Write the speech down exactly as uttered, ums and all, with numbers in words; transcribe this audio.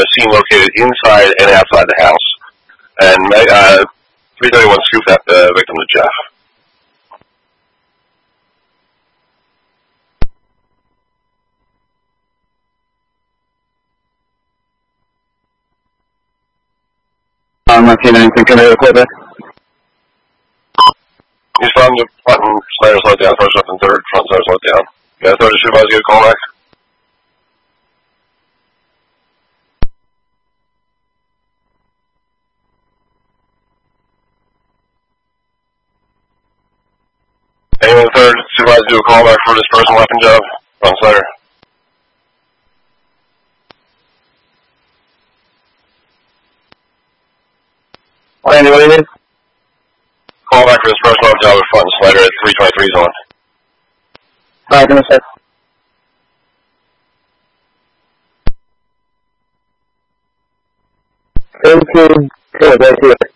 a scene located inside and outside the house. And uh, three thirty-one scooped that uh, victim to Jeff. Um, I can't anything. Can I record that? He's from the front and Snyder slowed down, first up and third, front Snyder slowed down. Yeah, third supervisor get a call back. Anyone third supervisor do a call back for this personal weapon job? Front Snyder. Randy, what do you need? Call back for this personal weapon job with front Snyder at three twenty-three is on. Alright, give me a sec. Into, good, right here.